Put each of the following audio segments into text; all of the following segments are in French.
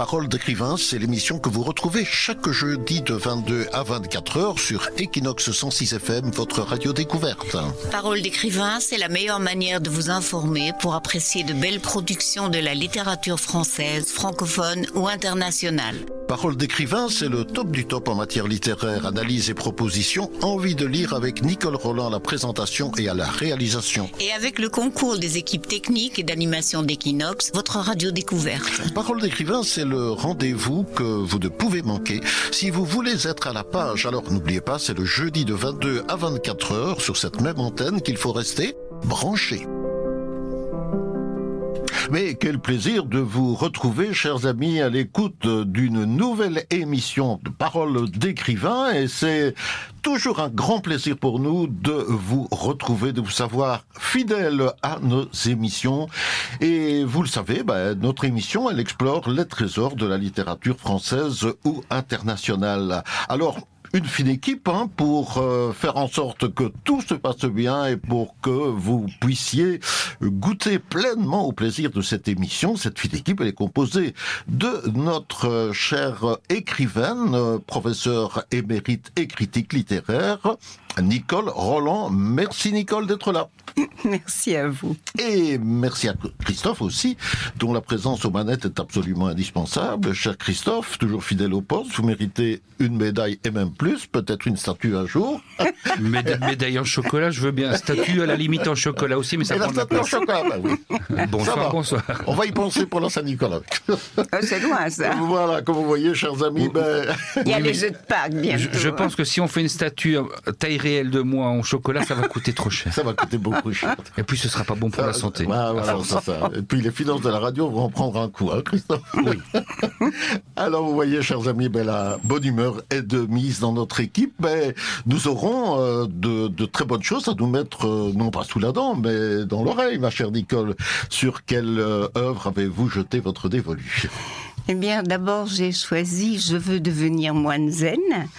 Parole d'écrivain, c'est l'émission que vous retrouvez chaque jeudi de 22 à 24 heures sur Equinox 106 FM, votre radio découverte. Parole d'écrivain, c'est la meilleure manière de vous informer pour apprécier de belles productions de la littérature française, francophone ou internationale. Parole d'écrivain, c'est le top du top en matière littéraire, analyse et proposition. Envie de lire avec Nicole Roland à la présentation et à la réalisation. Et avec le concours des équipes techniques et d'animation d'Equinox, votre radio découverte. Parole d'écrivain, c'est le rendez-vous que vous ne pouvez manquer. Si vous voulez être à la page, alors n'oubliez pas, c'est le jeudi de 22 à 24 heures sur cette même antenne qu'il faut rester branché. Mais quel plaisir de vous retrouver, chers amis, à l'écoute d'une nouvelle émission de Parole d'écrivain. Et c'est toujours un grand plaisir pour nous de vous retrouver, de vous savoir fidèles à nos émissions. Et vous le savez, notre émission, elle explore les trésors de la littérature française ou internationale. Alors, une fine équipe pour faire en sorte que tout se passe bien et pour que vous puissiez goûter pleinement au plaisir de cette émission. Cette fine équipe, elle est composée de notre chère écrivaine, professeure émérite et critique littéraire, Nicole Roland. Merci Nicole d'être là. Merci à vous. Et merci à Christophe aussi, dont la présence aux manettes est absolument indispensable. Cher Christophe, toujours fidèle au poste, vous méritez une médaille et même plus, peut-être une statue un jour. Médaille en chocolat, je veux bien. Statue à la limite en chocolat aussi, mais ça prend de la place. Chocolat, oui. Bonsoir. On va y penser pour la Saint-Nicolas. C'est loin ça. Voilà, comme vous voyez, chers amis, il y a les jeux de Pâques bientôt. Je pense que si on fait une statue taille réelle de moi en chocolat, ça va coûter trop cher. Ça va coûter beaucoup cher. Et puis ce sera pas bon pour la santé. Voilà, ça. Et puis les finances de la radio vont en prendre un coup, hein, Christophe? Oui. Alors vous voyez, chers amis, la bonne humeur est de mise dans notre équipe. Nous aurons de très bonnes choses à nous mettre, non pas sous la dent, mais dans l'oreille, ma chère Nicole. Sur quelle œuvre avez-vous jeté votre dévolu? Eh bien, d'abord, j'ai choisi « Je veux devenir moine zen »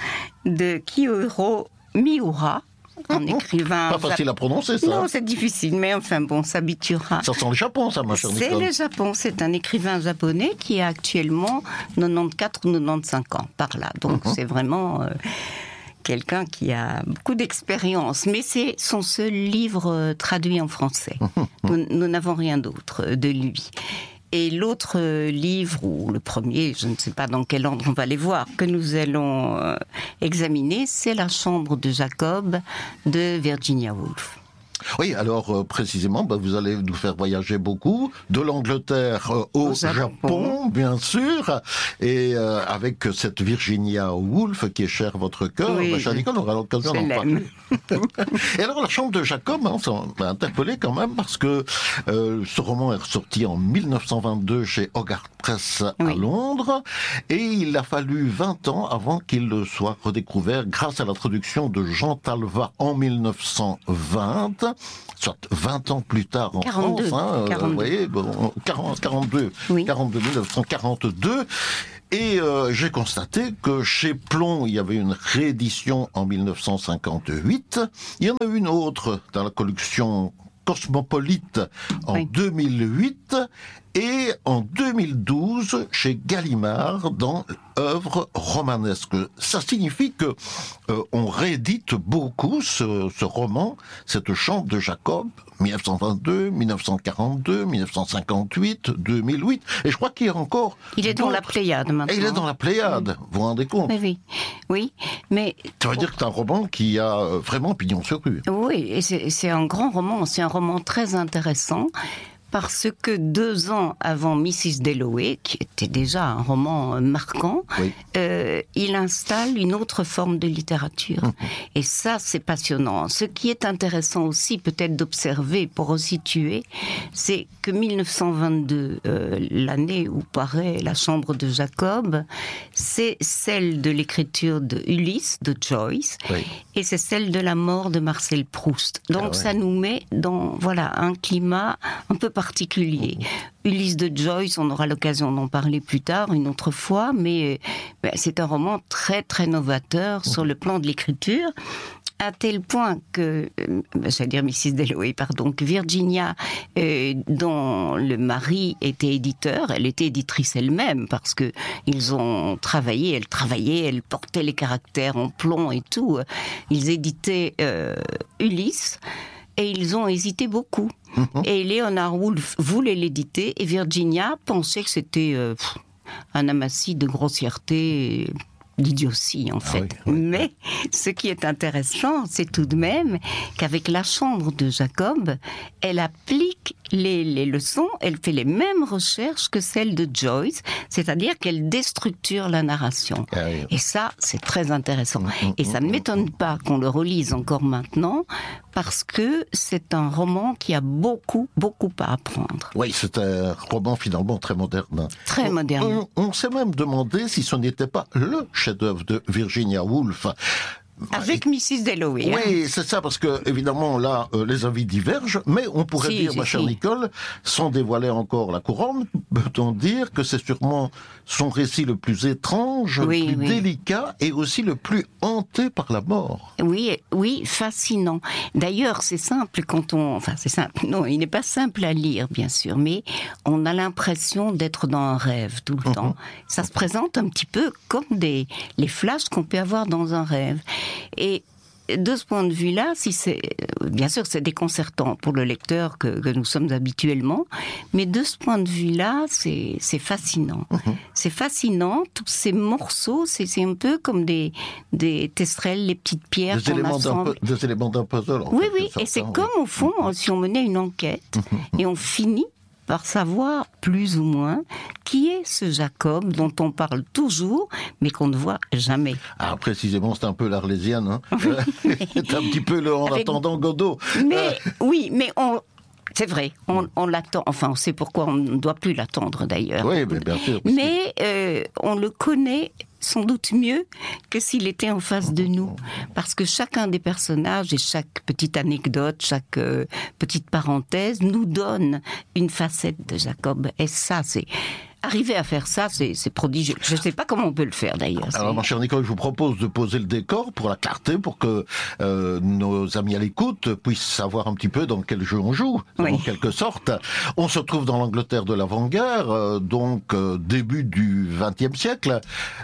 de Kiyohiro Miura. Un écrivain... Pas facile à prononcer, ça. Non, c'est difficile, mais enfin bon, s'habituera. Ça sent le Japon, ça, ma chère Nicole. C'est le Japon, c'est un écrivain japonais qui a actuellement 94 ou 95 ans, par là. Donc c'est vraiment quelqu'un qui a beaucoup d'expérience. Mais c'est son seul livre traduit en français. Nous n'avons rien d'autre de lui. Et l'autre livre, ou le premier, je ne sais pas dans quel ordre on va les voir, que nous allons examiner, c'est La chambre de Jacob de Virginia Woolf. Oui, alors précisément, vous allez nous faire voyager beaucoup, de l'Angleterre au Japon, bien sûr, et avec cette Virginia Woolf qui est chère à votre cœur, oui, ma chère Nicole, on aura l'occasion d'en parler. Et alors, La chambre de Jacob, ça m'a interpellé quand même, parce que ce roman est ressorti en 1922 chez Hogarth Press à Londres, et il a fallu 20 ans avant qu'il soit redécouvert grâce à la traduction de Jean Talva en 1920, soit 20 ans plus tard en 42, France, 42. Vous voyez, 42, Oui. 1942. Et j'ai constaté que chez Plon, il y avait une réédition en 1958. Il y en a une autre dans la collection Cosmopolite en 2008 et en 2012 chez Gallimard dans œuvres romanesques. Ça signifie que on réédite beaucoup ce roman, cette chambre de Jacob, 1922, 1942, 1958, 2008, et je crois qu'il y a encore... Il est dans la Pléiade maintenant. Et il est dans la Pléiade, vous vous rendez compte? Oui, mais... Ça veut dire que c'est un roman qui a vraiment pignon sur rue. Oui, et c'est un grand roman, c'est un roman très intéressant, parce que 2 ans avant Mrs. Dalloway, qui était déjà un roman marquant, il installe une autre forme de littérature. Et ça, c'est passionnant. Ce qui est intéressant aussi, peut-être d'observer pour resituer, c'est que 1922, l'année où paraît La chambre de Jacob, c'est celle de l'écriture de Ulysse, de Joyce, et c'est celle de la mort de Marcel Proust. Donc ça nous met dans un climat un peu particulier. Ulysse de Joyce, on aura l'occasion d'en parler plus tard, une autre fois, mais c'est un roman très très novateur sur le plan de l'écriture. À tel point que, j'allais dire Mrs. Dalloway, pardon, que Virginia, dont le mari était éditeur, elle était éditrice elle-même, parce que ils ont travaillé, elle portait les caractères en plomb et tout. Ils éditaient Ulysse, et ils ont hésité beaucoup. Et Leonard Woolf voulait l'éditer, et Virginia pensait que c'était un amassis de grossièreté, d'idiotie en fait. Oui. Mais ce qui est intéressant, c'est tout de même qu'avec La Chambre de Jacob, elle applique les leçons, elle fait les mêmes recherches que celles de Joyce, c'est-à-dire qu'elle déstructure la narration. Oui. Et ça, c'est très intéressant. Et ça ne m'étonne pas qu'on le relise encore maintenant, parce que c'est un roman qui a beaucoup, beaucoup à apprendre. Oui, c'est un roman finalement très moderne. Très moderne. On s'est même demandé si ce n'était pas le chef-d'œuvre de Virginia Woolf. Avec Mrs. Dalloway. Oui, c'est ça, parce que évidemment là, les avis divergent, mais on pourrait dire, ma chère Nicole, sans dévoiler encore la couronne, peut-on dire que c'est sûrement son récit le plus étrange, le plus délicat et aussi le plus hanté par la mort. Oui, fascinant. D'ailleurs, c'est simple c'est simple. Non, il n'est pas simple à lire, bien sûr, mais on a l'impression d'être dans un rêve tout le temps. Ça se présente un petit peu comme les flashs qu'on peut avoir dans un rêve. Et de ce point de vue-là, bien sûr, c'est déconcertant pour le lecteur que nous sommes habituellement, mais de ce point de vue-là, c'est fascinant. C'est fascinant, tous ces morceaux, c'est un peu comme des testrelles, les petites pierres qu'on assemble. Des éléments d'un puzzle. Oui, et c'est comme au fond, si on menait une enquête, et on finit par savoir plus ou moins qui est ce Jacob dont on parle toujours, mais qu'on ne voit jamais. Ah, précisément, c'est un peu l'Arlésienne. Hein. C'est un petit peu en attendant Godot. Mais c'est vrai, on l'attend. Enfin, on sait pourquoi on ne doit plus l'attendre d'ailleurs. Oui, mais bien sûr. Mais on le connaît sans doute mieux que s'il était en face de nous. Parce que chacun des personnages et chaque petite anecdote, chaque petite parenthèse nous donne une facette de Jacob. Et ça, arriver à faire ça, c'est prodigieux. Je ne sais pas comment on peut le faire d'ailleurs. Alors, ma chère Nicole, je vous propose de poser le décor pour la clarté, pour que nos amis à l'écoute puissent savoir un petit peu dans quel jeu on joue, en quelque sorte. On se trouve dans l'Angleterre de l'avant-guerre, donc début du XXe siècle.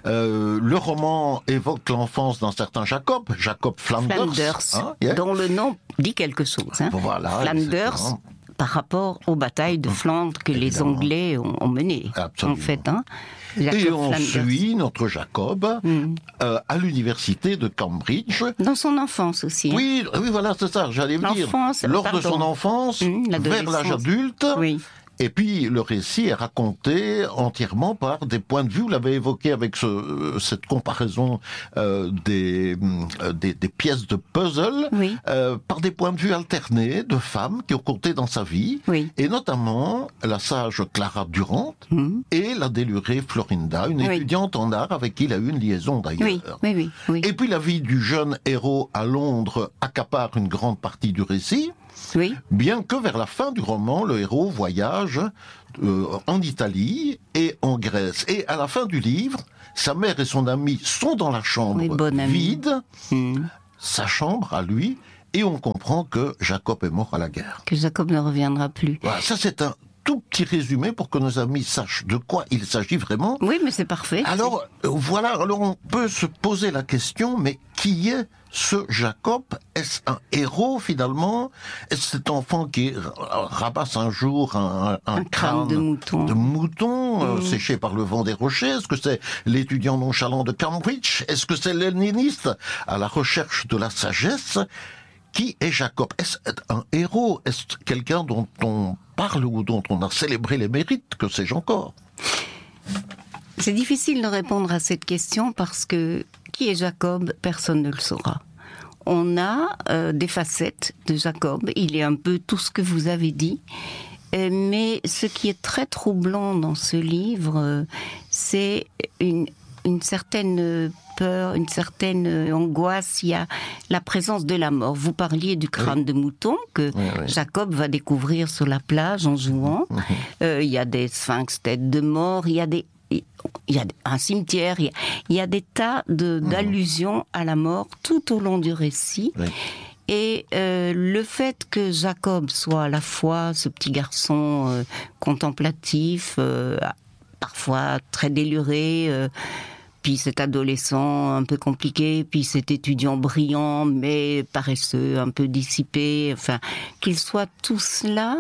Le roman évoque l'enfance d'un certain Jacob Flanders, dont le nom dit quelque chose. Voilà, Flanders. Par rapport aux batailles de Flandre que les Anglais ont menées, en fait. Et on suit notre Jacob à l'université de Cambridge. Dans son enfance aussi. Oui, voilà, c'est ça, j'allais vous dire. Lors de son enfance, vers l'âge adulte. Oui. Et puis, le récit est raconté entièrement par des points de vue. Vous l'avez évoqué avec cette comparaison des pièces de puzzle, par des points de vue alternés de femmes qui ont compté dans sa vie, et notamment la sage Clara Durant et la délurée Florinda, une étudiante en art avec qui il a eu une liaison d'ailleurs. Oui. Et puis la vie du jeune héros à Londres accapare une grande partie du récit. Bien que vers la fin du roman, le héros voyage en Italie et en Grèce. Et à la fin du livre, sa mère et son ami sont dans la chambre vide, sa chambre à lui, et on comprend que Jacob est mort à la guerre. Que Jacob ne reviendra plus. Voilà, ça c'est un tout petit résumé pour que nos amis sachent de quoi il s'agit vraiment. Oui, mais c'est parfait. Alors, alors on peut se poser la question, mais qui est ce Jacob? Est-ce un héros finalement? Est-ce cet enfant qui ramasse un jour un crâne de mouton, séché par le vent des rochers? Est-ce que c'est l'étudiant nonchalant de Cambridge? Est-ce que c'est l'helléniste à la recherche de la sagesse? Qui est Jacob? Est-ce un héros? Est-ce quelqu'un dont on parle ou dont on a célébré les mérites? Que sais-je encore? C'est difficile de répondre à cette question parce que qui est Jacob? Personne ne le saura. On a des facettes de Jacob. Il est un peu tout ce que vous avez dit. Mais ce qui est très troublant dans ce livre, c'est une certaine peur, une certaine angoisse. Il y a la présence de la mort. Vous parliez du crâne de mouton que Jacob va découvrir sur la plage en jouant. Il y a des sphinx têtes de mort. il y a un cimetière, il y a des tas d'allusions à la mort tout au long du récit. Oui. Et le fait que Jacob soit à la fois ce petit garçon contemplatif, parfois très déluré, puis cet adolescent un peu compliqué, puis cet étudiant brillant mais paresseux, un peu dissipé, enfin, qu'il soit tout cela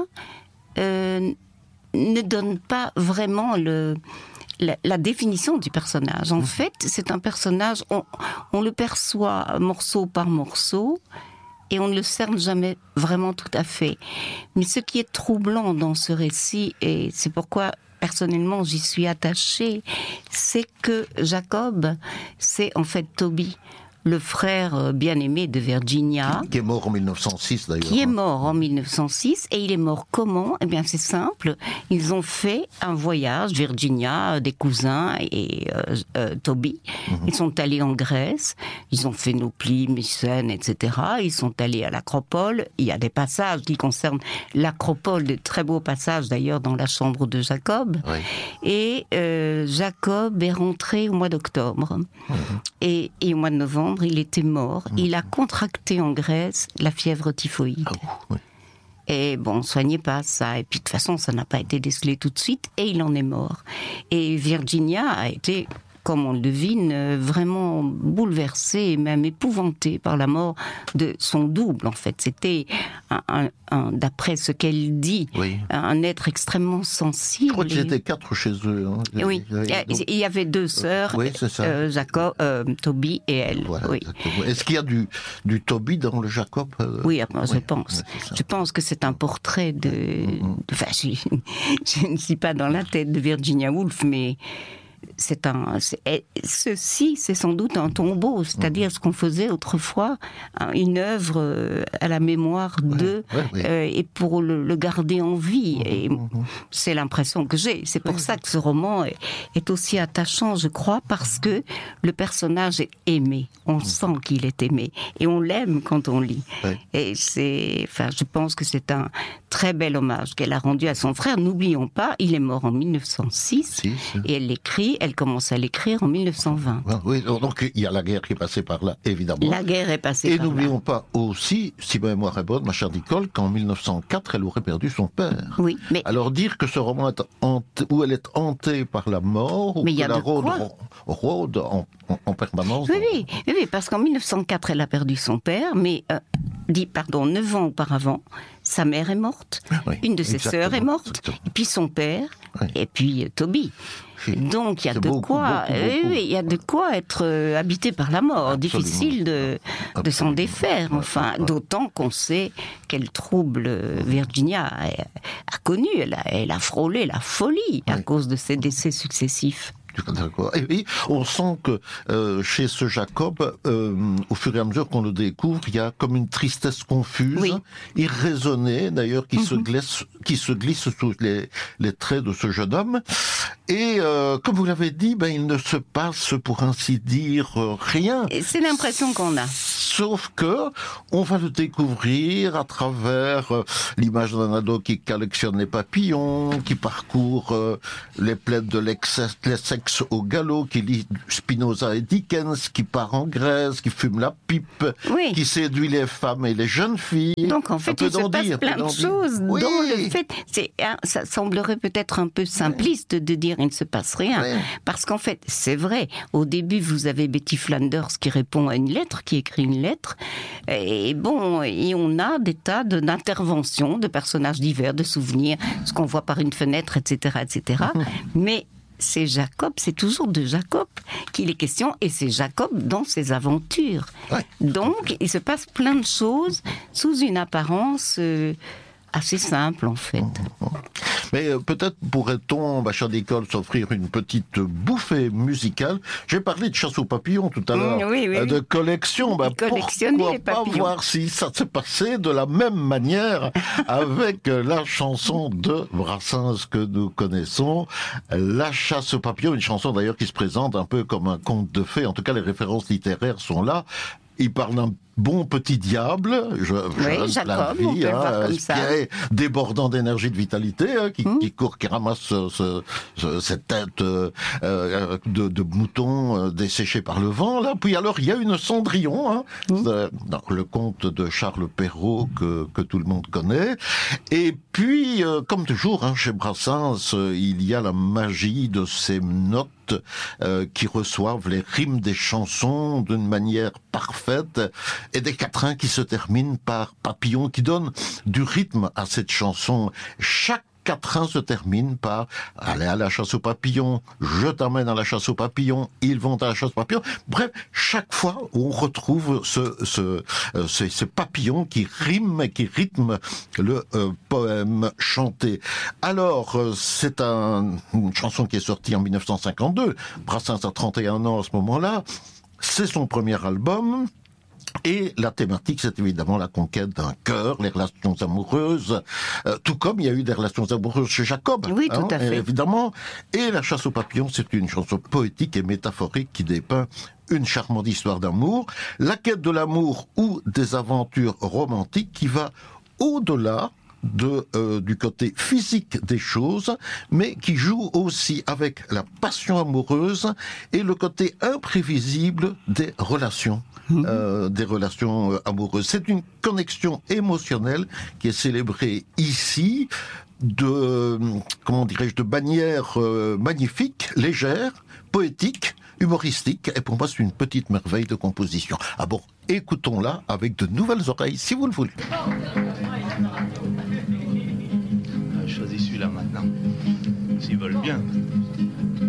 ne donne pas vraiment la définition du personnage. En fait, c'est un personnage, on le perçoit morceau par morceau, et on ne le cerne jamais vraiment tout à fait. Mais ce qui est troublant dans ce récit, et c'est pourquoi personnellement j'y suis attachée, c'est que Jacob, c'est en fait Toby, le frère bien-aimé de Virginia. Qui est mort en 1906 d'ailleurs. Qui est mort en 1906, et il est mort comment ? Eh bien c'est simple, ils ont fait un voyage, Virginia, des cousins et Toby. Ils sont allés en Grèce, ils ont fait Nauplie, Mycène, etc. Ils sont allés à l'Acropole, il y a des passages qui concernent l'Acropole, de très beaux passages d'ailleurs dans la chambre de Jacob. Oui. Et Jacob est rentré au mois d'octobre. Et au mois de novembre, il était mort. Il a contracté en Grèce la fièvre typhoïde. Oui. Et bon, on ne soignait pas ça. Et puis de toute façon, ça n'a pas été décelé tout de suite. Et il en est mort. Et Virginia a été, comme on le devine, vraiment bouleversée et même épouvantée par la mort de son double, en fait. C'était, d'après ce qu'elle dit, un être extrêmement sensible. Je crois qu'ils étaient 4 chez eux. Hein. Oui, il y avait 2 sœurs, Jacob, Toby et elle. Voilà, oui. Est-ce qu'il y a du Toby dans le Jacob Oui, je pense. Je pense que c'est un portrait de... Enfin, je ne suis pas dans la tête de Virginia Woolf, mais... Ceci, c'est sans doute un tombeau, c'est-à-dire ce qu'on faisait autrefois, une œuvre à la mémoire d'eux, et pour le garder en vie. Et c'est l'impression que j'ai. C'est pour ça que ce roman est aussi attachant, je crois, parce que le personnage est aimé. On sent qu'il est aimé. Et on l'aime quand on lit. Et je pense que c'est un très bel hommage qu'elle a rendu à son frère. N'oublions pas, il est mort en 1906, et elle commence à l'écrire en 1920. Oui, donc il y a la guerre qui est passée par là, évidemment. La guerre est passée par là. Et n'oublions pas aussi, si ma mémoire est bonne, ma chère Nicole, qu'en 1904, elle aurait perdu son père. Oui, mais... Alors dire que ce roman est où elle est hantée par la mort, ou que la rôde en permanence... Oui, parce qu'en 1904, elle a perdu son père, mais 9 ans auparavant, sa mère est morte, une de ses sœurs est morte, et puis son père, et puis Toby. Donc il y a il y a de quoi être habité par la mort. Absolument. Difficile de s'en défaire. Enfin, d'autant qu'on sait quel trouble Virginia a connu. Elle a frôlé la folie à cause de ses décès successifs. D'accord. Et oui, on sent que chez ce Jacob, au fur et à mesure qu'on le découvre, il y a comme une tristesse confuse, irraisonnée d'ailleurs, qui se glisse sous les traits de ce jeune homme. Et comme vous l'avez dit, il ne se passe, pour ainsi dire, rien. C'est l'impression qu'on a. Sauf que on va le découvrir à travers l'image d'un ado qui collectionne les papillons, qui parcourt les plaies de les sexes au galop, qui lit Spinoza et Dickens, qui part en Grèce, qui fume la pipe, qui séduit les femmes et les jeunes filles. Donc en fait, il se passe plein de choses dont le fait... ça semblerait peut-être un peu simpliste de dire il ne se passe rien. Parce qu'en fait, c'est vrai, au début, vous avez Betty Flanders qui répond à une lettre, qui écrit une lettre, et on a des tas d'interventions, de personnages divers, de souvenirs, ce qu'on voit par une fenêtre, etc., etc. Mais c'est Jacob, c'est toujours de Jacob qu'il est question, et c'est Jacob dans ses aventures. Donc, il se passe plein de choses sous une apparence assez simple, en fait. Mais peut-être pourrait-on, ma chère Nicole, s'offrir une petite bouffée musicale. J'ai parlé de chasse aux papillons tout à l'heure, de collection. Pourquoi pas voir si ça s'est passé de la même manière avec la chanson de Brassens que nous connaissons, La chasse aux papillons, une chanson d'ailleurs qui se présente un peu comme un conte de fées. En tout cas, les références littéraires sont là. Il parle d'un bon petit diable, Jacob, on peut le voir comme ça. Qui est débordant d'énergie, de vitalité, qui court, qui ramasse cette tête de mouton desséchée par le vent. Là. Puis alors, il y a une Cendrillon, donc le conte de Charles Perrault que tout le monde connaît. Et puis, comme toujours, chez Brassens, il y a la magie de ces notes qui reçoivent les rimes des chansons d'une manière parfaite et des quatrains qui se terminent par papillon, qui donnent du rythme à cette chanson. Chaque quatrain se termine par « Allez à la chasse aux papillons, je t'emmène à la chasse aux papillons, ils vont à la chasse aux papillons ». Bref, chaque fois on retrouve ces papillons qui riment et qui rythment le poème chanté. Alors, c'est une chanson qui est sortie en 1952. Brassens a 31 ans à ce moment-là. C'est son premier album. Et la thématique, c'est évidemment la conquête d'un cœur, les relations amoureuses, tout comme il y a eu des relations amoureuses chez Jacob. Oui, tout à fait. Évidemment. Et La chasse aux papillons, c'est une chanson poétique et métaphorique qui dépeint une charmante histoire d'amour, la quête de l'amour ou des aventures romantiques qui va au-delà du côté physique des choses, mais qui joue aussi avec la passion amoureuse et le côté imprévisible des relations. Amoureuses. C'est une connexion émotionnelle qui est célébrée ici de manière magnifique, légère, poétique, humoristique, et pour moi c'est une petite merveille de composition. Ah bon, écoutons-la avec de nouvelles oreilles, si vous le voulez. Choisis celui-là maintenant, s'ils veulent bien.